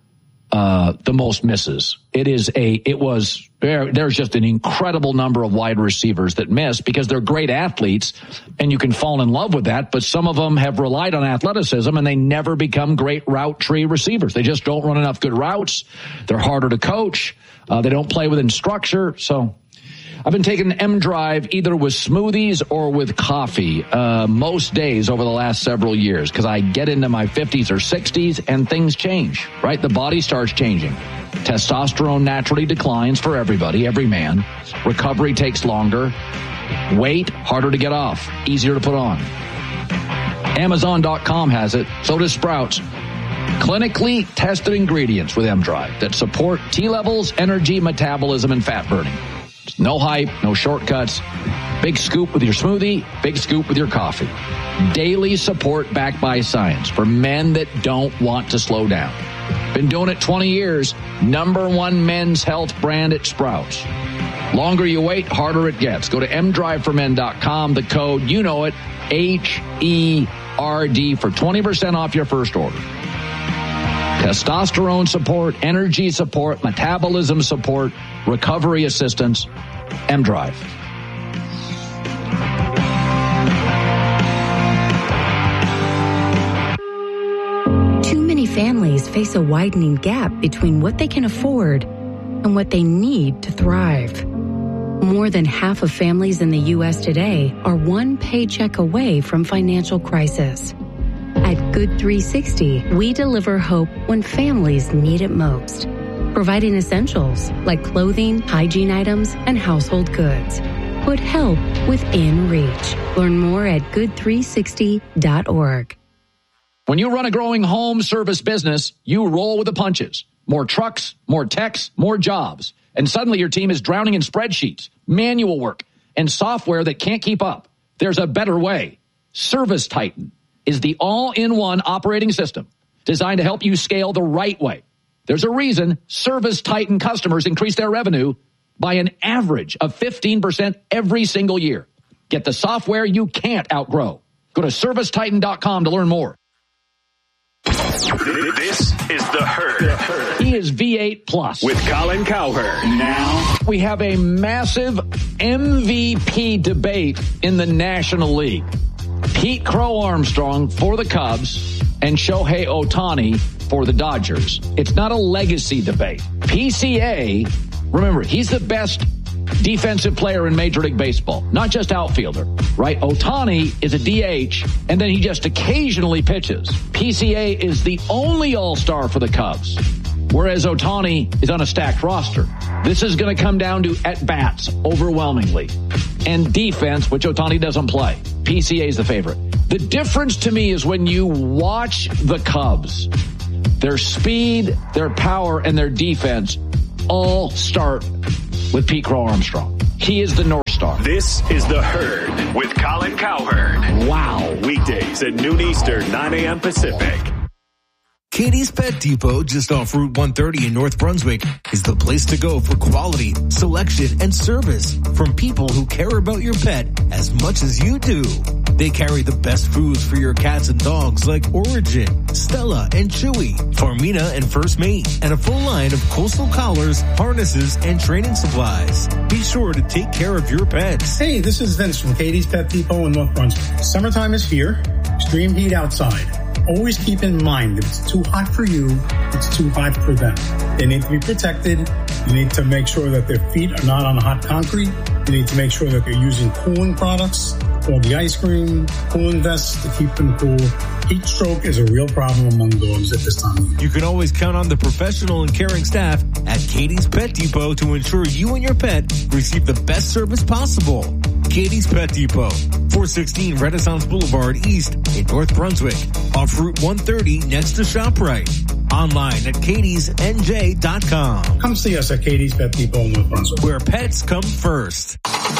Uh, the most misses. It is a, it was, there, there's just an incredible number of wide receivers that miss because they're great athletes and you can fall in love with that, but some of them have relied on athleticism and they never become great route tree receivers. They just don't run enough good routes. They're harder to coach. Uh, they don't play within structure. So I've been taking M Drive either with smoothies or with coffee uh, most days over the last several years because I get into my fifties or sixties and things change, right? The body starts changing. Testosterone naturally declines for everybody, every man. Recovery takes longer. Weight, harder to get off, easier to put on. Amazon dot com has it. So does Sprouts. Clinically tested ingredients with M Drive that support T-levels, energy, metabolism, and fat burning. No hype, no shortcuts. Big scoop with your smoothie, big scoop with your coffee. Daily support backed by science for men that don't want to slow down. Been doing it twenty years. Number one men's health brand at Sprouts. Longer you wait, harder it gets. Go to m drive for men dot com. The code, you know it, H E R D for twenty percent off your first order. Testosterone support, energy support, metabolism support, recovery assistance, M Drive. Too many families face a widening gap between what they can afford and what they need to thrive. More than half of families in the U S today are one paycheck away from financial crisis. At Good three sixty, we deliver hope when families need it most, providing essentials like clothing, hygiene items, and household goods. Put help within reach. Learn more at good three sixty dot org. When you run a growing home service business, you roll with the punches. More trucks, more techs, more jobs. And suddenly your team is drowning in spreadsheets, manual work, and software that can't keep up. There's a better way. Service Titan is the all-in-one operating system designed to help you scale the right way. There's a reason Service Titan customers increase their revenue by an average of fifteen percent every single year. Get the software you can't outgrow. Go to service titan dot com to learn more. This is The Herd. He is V eight Plus. With Colin Cowherd. Now, we have a massive M V P debate in the National League. Pete Crow Armstrong for the Cubs and Shohei Ohtani for the Dodgers. It's not a legacy debate. P C A, remember, he's the best defensive player in Major League Baseball, not just outfielder, right? Ohtani is a D H, and then he just occasionally pitches. P C A is the only all-star for the Cubs, whereas Ohtani is on a stacked roster. This is going to come down to at-bats overwhelmingly, and defense, which Ohtani doesn't play. P C A is the favorite. The difference to me is when you watch the Cubs, their speed, their power, and their defense all start with Pete Crow Armstrong. He is the North Star. This is The Herd with Colin Cowherd. Wow. Weekdays at noon Eastern, nine a.m. Pacific. Katie's Pet Depot, just off Route one thirty in North Brunswick, is the place to go for quality, selection, and service from people who care about your pet as much as you do. They carry the best foods for your cats and dogs like Origin, Stella, and Chewy, Farmina, and First Mate, and a full line of coastal collars, harnesses, and training supplies. Be sure to take care of your pets. Hey, this is Vince from Katie's Pet Depot in North Brunswick. Summertime is here. Extreme heat outside. Always keep in mind, if it's too hot for you, it's too hot for them. They need to be protected. You need to make sure that their feet are not on hot concrete. You need to make sure that they're using cooling products, or the ice cream, cooling vests to keep them cool. Heat stroke is a real problem among dogs at this time. You can always count on the professional and caring staff at Katie's Pet Depot to ensure you and your pet receive the best service possible. Katie's Pet Depot, four sixteen Renaissance Boulevard East in North Brunswick, off Route one thirty next to ShopRite. Online at katies n j dot com. Come see us at Katie's Pet Depot in North Brunswick, where pets come first.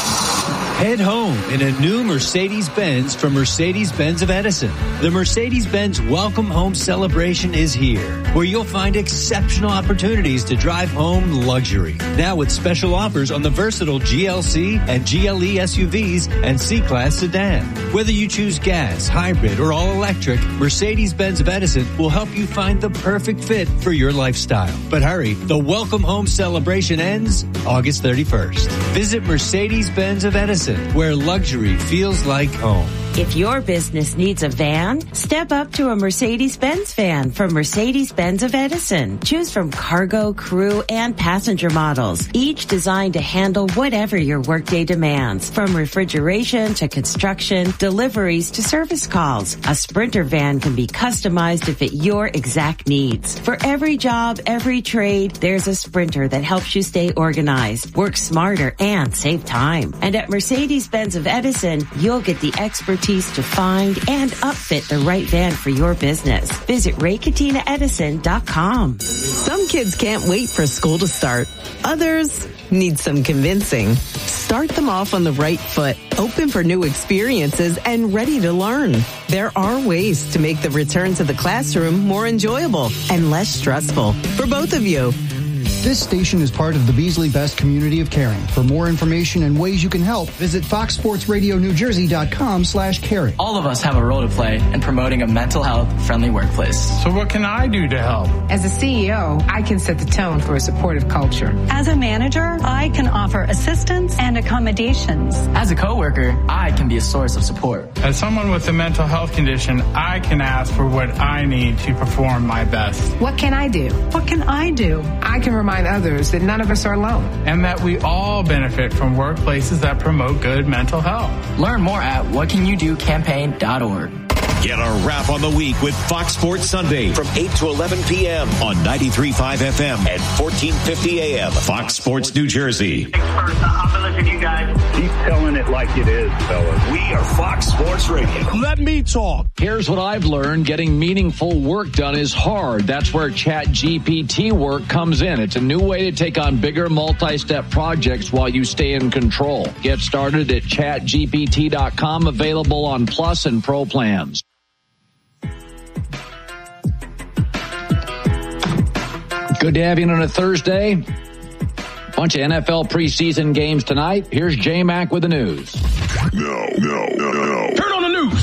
Head home in a new Mercedes-Benz from Mercedes-Benz of Edison. The Mercedes-Benz Welcome Home Celebration is here, where you'll find exceptional opportunities to drive home luxury. Now with special offers on the versatile G L C and G L E S U Vs and C-Class sedan. Whether you choose gas, hybrid, or all-electric, Mercedes-Benz of Edison will help you find the perfect fit for your lifestyle. But hurry, the Welcome Home Celebration ends August thirty-first. Visit Mercedes-Benz of Edison, where luxury feels like home. If your business needs a van, step up to a Mercedes-Benz van from Mercedes-Benz of Edison. Choose from cargo, crew, and passenger models, each designed to handle whatever your workday demands. From refrigeration to construction, deliveries to service calls, a Sprinter van can be customized to fit your exact needs. For every job, every trade, there's a Sprinter that helps you stay organized, work smarter, and save time. And at Mercedes-Benz of Edison, you'll get the expertise to find and upfit the right van for your business. Visit ray katina edison dot com. Some kids can't wait for school to start. Others need some convincing. Start them off on the right foot, open for new experiences, and ready to learn. There are ways to make the return to the classroom more enjoyable and less stressful for both of you. This station is part of the Beasley Best community of caring. For more information and ways you can help, visit fox sports radio new jersey dot com slash caring. All of us have a role to play in promoting a mental health friendly workplace. So what can I do to help? As a C E O, I can set the tone for a supportive culture. As a manager, I can offer assistance and accommodations. As a coworker, I can be a source of support. As someone with a mental health condition, I can ask for what I need to perform my best. What can I do? What can I do? I can remind others that none of us are alone. And that we all benefit from workplaces that promote good mental health. Learn more at what can you do campaign dot org. Get a wrap on the week with Fox Sports Sunday from eight to eleven p.m. on ninety-three point five F M and fourteen fifty A M. Fox Sports New Jersey. I'm going to listen to you guys. Keep telling it like it is, fellas. We are Fox Sports Radio. Let me talk. Here's what I've learned. Getting meaningful work done is hard. That's where Chat G P T work comes in. It's a new way to take on bigger multi-step projects while you stay in control. Get started at chat G P T dot com, available on Plus and Pro plans. Good to have you on a Thursday. Bunch of N F L preseason games tonight. Here's J-Mac with the news. No, no, no, no. Turn on the news.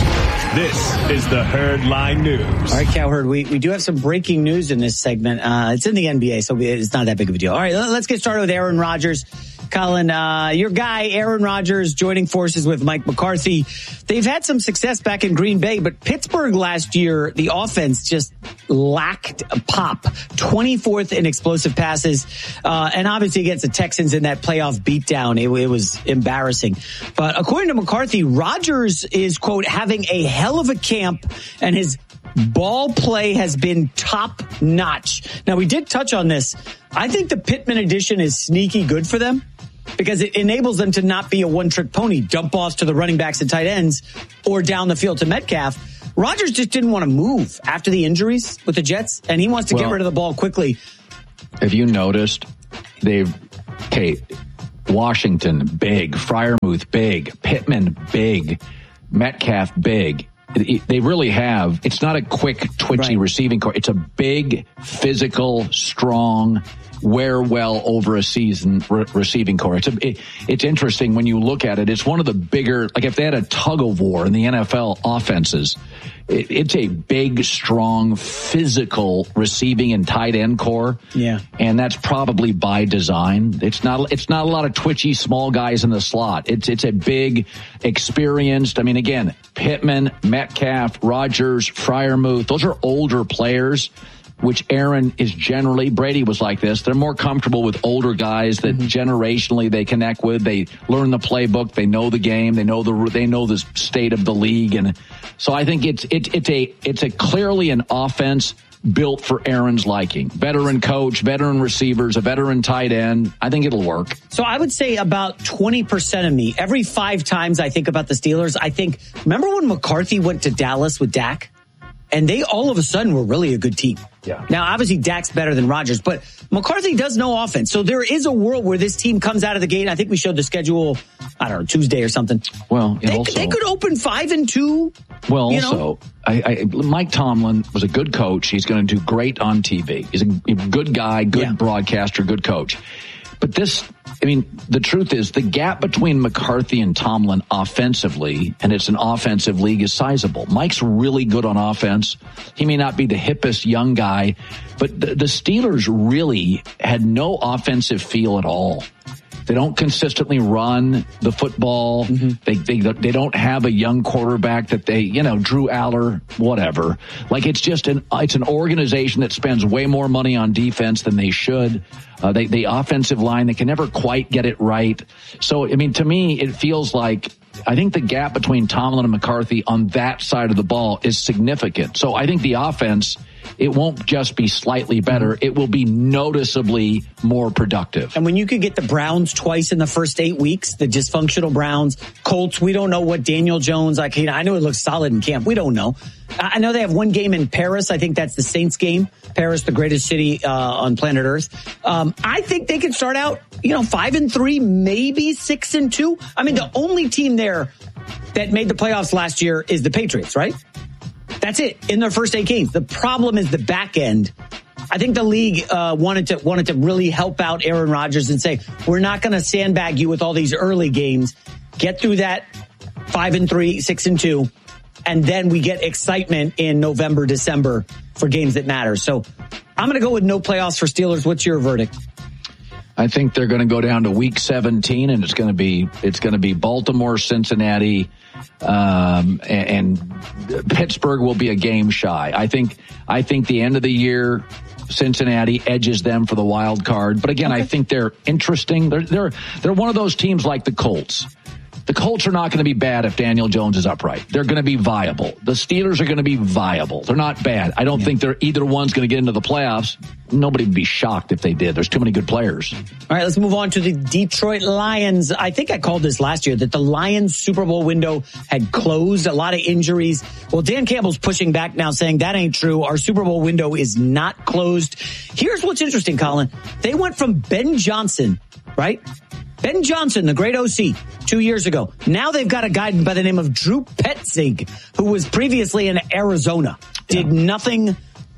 This is the Herd Line News. All right, Cowherd, we, we do have some breaking news in this segment. Uh, it's in the N B A, so it's not that big of a deal. All right, let's get started with Aaron Rodgers. Colin, uh, your guy, Aaron Rodgers, joining forces with Mike McCarthy. They've had some success back in Green Bay, but Pittsburgh last year, the offense just lacked a pop. twenty-fourth in explosive passes. Uh, and obviously against the Texans in that playoff beatdown, it, it was embarrassing. But according to McCarthy, Rodgers is, quote, having a hell of a camp, and his ball play has been top notch. Now, we did touch on this. I think the Pittman addition is sneaky good for them, because it enables them to not be a one-trick pony, dump offs to the running backs and tight ends or down the field to Metcalf. Rodgers just didn't want to move after the injuries with the Jets, and he wants to well, get rid of the ball quickly. Have you noticed they've, okay, Washington, big, Freiermuth, big, Pittman, big, Metcalf, big. They really have. It's not a quick, twitchy right. receiving core. It's a big, physical, strong, wear well over a season re- receiving core. It's a, it, it's interesting when you look at it. It's one of the bigger, like if they had a tug of war in the N F L offenses, it, it's a big, strong, physical receiving and tight end core. Yeah. And that's probably by design. It's not, it's not a lot of twitchy small guys in the slot. It's, it's a big, experienced, I mean, again, Pittman, Metcalf, Rodgers, Freiermuth, those are older players, which Aaron is generally, Brady was like this. They're more comfortable with older guys that mm-hmm. generationally they connect with. They learn the playbook. They know the game. They know the, they know the state of the league. And so I think it's, it's, it's a, it's a clearly an offense built for Aaron's liking. Veteran coach, veteran receivers, a veteran tight end. I think it'll work. So I would say about twenty percent of me, every five times I think about the Steelers, I think, remember when McCarthy went to Dallas with Dak? And they all of a sudden were really a good team. Yeah. Now, obviously, Dak's better than Rodgers, but McCarthy does no offense. So there is a world where this team comes out of the gate. I think we showed the schedule, I don't know, Tuesday or something. Well, they, also, they could open five and two. Well, you also, know? I, I, Mike Tomlin was a good coach. He's going to do great on T V. He's a good guy, good yeah. broadcaster, good coach. But this, I mean, the truth is the gap between McCarthy and Tomlin offensively, and it's an offensive league, is sizable. Mike's really good on offense. He may not be the hippest young guy, but the, the Steelers really had no offensive feel at all. They don't consistently run the football. Mm-hmm. They, they they don't have a young quarterback that they, you know, Drew Aller, whatever. Like it's just an it's an organization that spends way more money on defense than they should. Uh, they the offensive line, they can never quite get it right. So I mean, to me, it feels like I think the gap between Tomlin and McCarthy on that side of the ball is significant. So I think the offense, it won't just be slightly better. It will be noticeably more productive. And when you could get the Browns twice in the first eight weeks, the dysfunctional Browns, Colts, we don't know what Daniel Jones, like, I know it looks solid in camp. We don't know. I know they have one game in Paris. I think that's the Saints game. Paris, the greatest city uh, on planet Earth. Um, I think they could start out, you know, five and three, maybe six and two. I mean, the only team there that made the playoffs last year is the Patriots, right? That's it in their first eight games. The problem is the back end. I think the league uh, wanted to wanted to really help out Aaron Rodgers and say, we're not going to sandbag you with all these early games. Get through that five and three, six and two. And then we get excitement in November, December for games that matter. So I'm going to go with no playoffs for Steelers. What's your verdict? I think they're going to go down to week seventeen, and it's going to be it's going to be Baltimore, Cincinnati, um, and, and Pittsburgh will be a game shy. I think I think the end of the year, Cincinnati edges them for the wild card. But again, okay. I think they're interesting. They're they're they're one of those teams like the Colts. The Colts are not going to be bad if Daniel Jones is upright. They're going to be viable. The Steelers are going to be viable. They're not bad. I don't yeah. think they're either one's going to get into the playoffs. Nobody would be shocked if they did. There's too many good players. All right, let's move on to the Detroit Lions. I think I called this last year that the Lions Super Bowl window had closed. A lot of injuries. Well, Dan Campbell's pushing back now saying that ain't true. Our Super Bowl window is not closed. Here's what's interesting, Colin. They went from Ben Johnson, right? Ben Johnson, the great O C, two years ago. Now they've got a guy by the name of Drew Petzing, who was previously in Arizona. Did yeah. nothing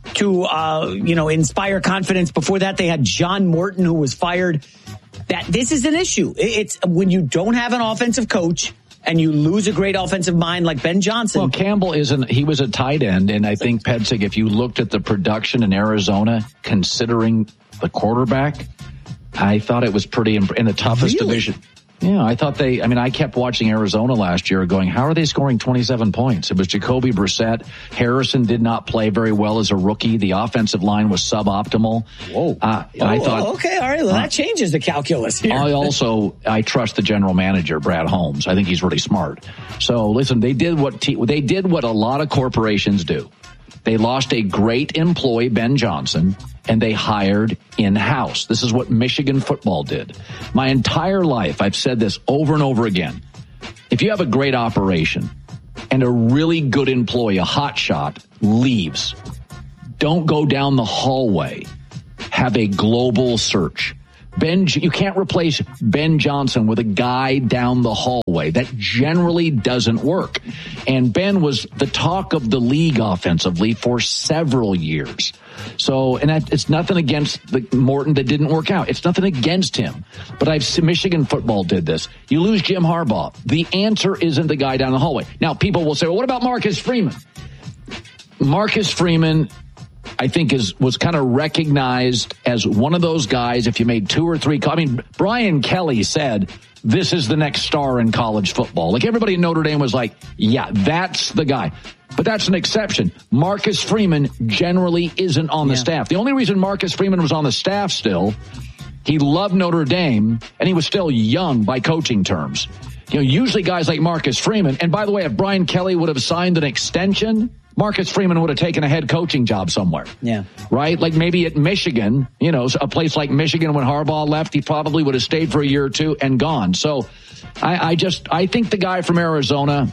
to, uh, you know, inspire confidence. Before that, they had John Morton, who was fired. That this is an issue. It's when you don't have an offensive coach and you lose a great offensive mind like Ben Johnson. Well, Campbell isn't, he was a tight end. And I think, Pedsig, if you looked at the production in Arizona, considering the quarterback, I thought it was pretty imp- in the toughest Really? division. Yeah, I thought they, I mean, I kept watching Arizona last year going, how are they scoring twenty-seven points? It was Jacoby Brissett. Harrison did not play very well as a rookie. The offensive line was suboptimal. Whoa. Uh, oh, I thought, oh, okay, all right. Well, uh, that changes the calculus here. I also, I trust the general manager, Brad Holmes. I think he's really smart. So listen, they did what, t- they did what a lot of corporations do. They lost a great employee, Ben Johnson, and they hired in-house. This is what Michigan football did. My entire life, I've said this over and over again. If you have a great operation and a really good employee, a hot shot, leaves, don't go down the hallway. Have a global search. Ben, you can't replace Ben Johnson with a guy down the hallway. That generally doesn't work. And Ben was the talk of the league offensively for several years. So, and that, it's nothing against the Morton that didn't work out. It's nothing against him. But I've seen Michigan football did this. You lose Jim Harbaugh. The answer isn't the guy down the hallway. Now, people will say, well, what about Marcus Freeman? Marcus Freeman, I think, is was kind of recognized as one of those guys. If you made two or three, I mean, Brian Kelly said, this is the next star in college football. Like everybody in Notre Dame was like, yeah, that's the guy. But that's an exception. Marcus Freeman generally isn't on the Yeah. staff. The only reason Marcus Freeman was on the staff still, he loved Notre Dame, and he was still young by coaching terms. You know, usually guys like Marcus Freeman, and by the way, if Brian Kelly would have signed an extension, Marcus Freeman would have taken a head coaching job somewhere. Yeah. Right? Like maybe at Michigan, you know, a place like Michigan when Harbaugh left, he probably would have stayed for a year or two and gone. So I, I just, I think the guy from Arizona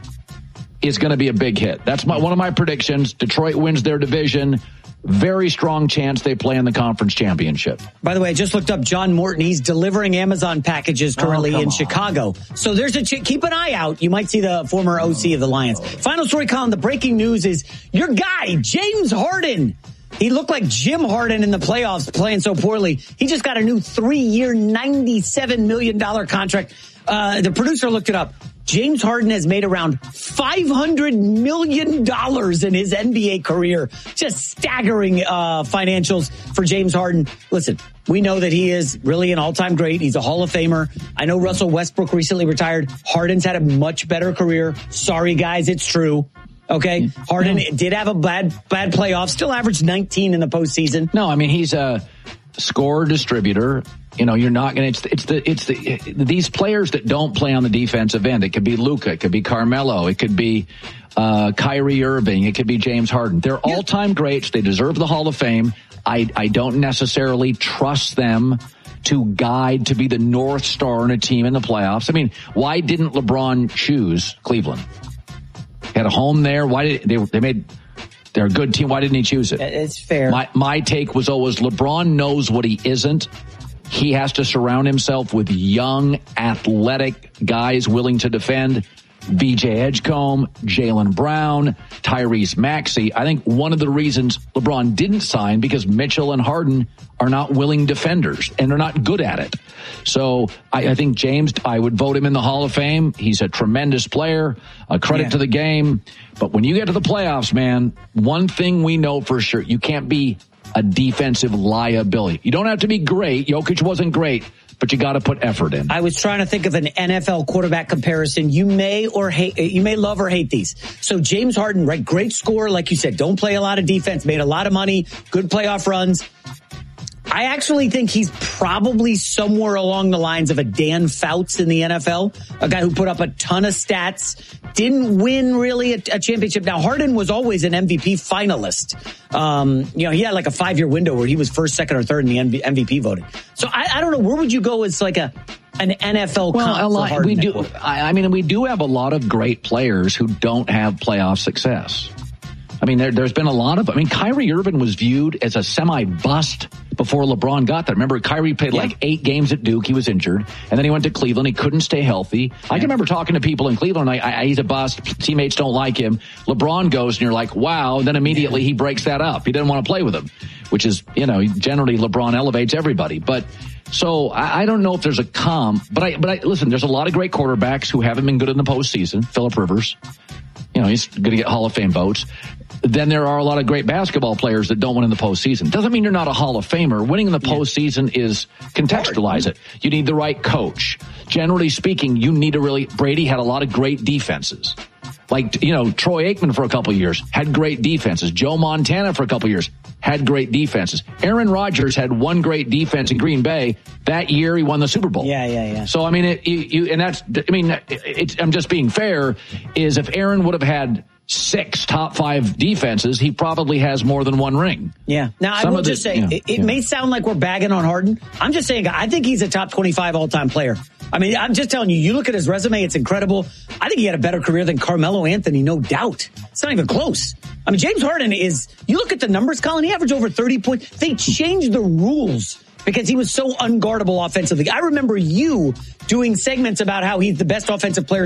is going to be a big hit. That's my, one of my predictions. Detroit wins their division. Very strong chance they play in the conference championship. By the way, I just looked up John Morton. He's delivering Amazon packages currently Oh, in come Chicago. So there's a ch- keep an eye out. You might see the former O C of the Lions. Final story, Colin. The breaking news is your guy, James Harden. He looked like Jim Harden in the playoffs playing so poorly. He just got a new three-year, ninety-seven million dollars contract. Uh, the producer looked it up. James Harden has made around five hundred million dollars in his N B A career. Just staggering uh, financials for James Harden. Listen, we know that he is really an all-time great. He's a Hall of Famer. I know Russell Westbrook recently retired. Harden's had a much better career. Sorry, guys, it's true. Okay, Harden Yeah. did have a bad, bad playoff. Still averaged nineteen in the postseason. No, I mean, he's a scorer distributor. You know, you're not going to, it's the, it's the, it's the, these players that don't play on the defensive end. It could be Luka. It could be Carmelo. It could be, uh, Kyrie Irving. It could be James Harden. They're all time greats. They deserve the Hall of Fame. I, I don't necessarily trust them to guide to be the North Star in a team in the playoffs. I mean, why didn't LeBron choose Cleveland? Had a home there. Why did they, they made, they're a good team. Why didn't he choose it? It's fair. My, my take was always LeBron knows what he isn't. He has to surround himself with young, athletic guys willing to defend. V J Edgecombe, Jaylen Brown, Tyrese Maxey. I think one of the reasons LeBron didn't sign because Mitchell and Harden are not willing defenders and they're not good at it. So I, I think James, I would vote him in the Hall of Fame. He's a tremendous player, a credit Yeah. to the game. But when you get to the playoffs, man, one thing we know for sure, you can't be a defensive liability. You don't have to be great. Jokic wasn't great, but you got to put effort in. I was trying to think of an N F L quarterback comparison. You may or hate, you may love or hate these. So James Harden, right? Great scorer, like you said, don't play a lot of defense, made a lot of money, good playoff runs. I actually think he's probably somewhere along the lines of a Dan Fouts in the N F L, a guy who put up a ton of stats, didn't win really a, a championship. Now, Harden was always an M V P finalist. Um, you know, he had like a five-year window where he was first, second, or third in the M V P voting. So I, I don't know, where would you go as like a an N F L Well, comp a lot, for Harden? we do. I, I mean, we do have a lot of great players who don't have playoff success. I mean, there, there's been a lot of, I mean, Kyrie Irving was viewed as a semi-bust before LeBron got there. Remember, Kyrie played yeah. like eight games at Duke. He was injured. And then he went to Cleveland. He couldn't stay healthy. Yeah. I can remember talking to people in Cleveland, like, I, I, he's a bust. Teammates don't like him. LeBron goes and you're like, wow. And then immediately yeah. he breaks that up. He didn't want to play with him, which is, you know, generally LeBron elevates everybody. But so I, I don't know if there's a calm, but I, but I, listen, there's a lot of great quarterbacks who haven't been good in the postseason. Phillip Rivers, you know, he's going to get Hall of Fame votes. Then there are a lot of great basketball players that don't win in the postseason. Doesn't mean you're not a Hall of Famer. Winning in the postseason yeah. is contextualize it. You need the right coach. Generally speaking, you need to really, Brady had a lot of great defenses. Like, you know, Troy Aikman for a couple of years had great defenses. Joe Montana for a couple of years had great defenses. Aaron Rodgers had one great defense in Green Bay. That year he won the Super Bowl. Yeah, yeah, yeah. So, I mean, it, you, you, and that's, I mean, it's, I'm just being fair, is if Aaron would have had six top five defenses, he probably has more than one ring. Yeah. Now, Some I will just the, say, you know, it, it yeah. may sound like we're bagging on Harden. I'm just saying, I think he's a top twenty-five all-time player. I mean, I'm just telling you, you look at his resume, it's incredible. I think he had a better career than Carmelo Anthony, no doubt. It's not even close. I mean, James Harden is, you look at the numbers, Colin, he averaged over thirty points. They changed the rules because he was so unguardable offensively. I remember you doing segments about how he's the best offensive player